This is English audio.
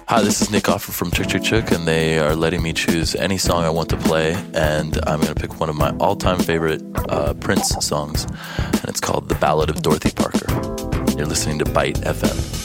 Hi, this is Nick Offer from Chick Chick Chick, and they are letting me choose any song I want to play, and I'm going to pick one of my all-time favorite Prince songs, and it's called The Ballad of Dorothy Parker. You're listening to Bite FM.